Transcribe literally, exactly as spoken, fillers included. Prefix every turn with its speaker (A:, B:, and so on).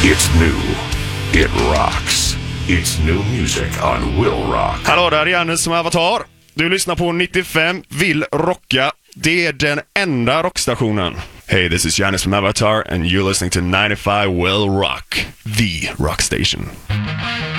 A: It's new. It rocks. It's new music on Will Rock.
B: Hallå där, Jannes som Avatar. Du lyssnar på nittiofem Vill Rocka. Det är den enda rockstationen. Hey, this is Jannes from Avatar and you're listening to ninety-five Will Rock, the rock station.